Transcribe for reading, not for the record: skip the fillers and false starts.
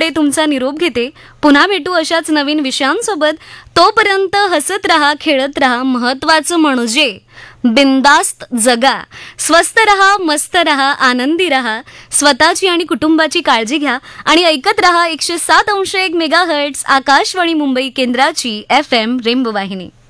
कडे तुमचा निरोप घेते. पुन्हा भेटू अशाच नवीन विषयांसोबत. तोपर्यंत हसत रहा, खेळत रहा. महत्वाचं म्हणजे बिंदास्त जगा, स्वस्थ रहा, मस्त रहा, आनंदी रहा. स्वतःची आणि कुटुंबाची काळजी घ्या आणि ऐकत रहा 107.1 मेगाहर्ट्झ आकाशवाणी मुंबई केंद्राची FM रेनबो वाहिनी.